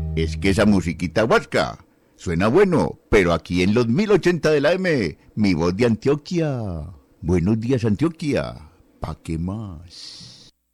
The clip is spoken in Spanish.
Es que esa musiquita huasca suena bueno, pero aquí en los 1080 de la M, mi voz de Antioquia. Buenos días, Antioquia. ¿Pa' qué más?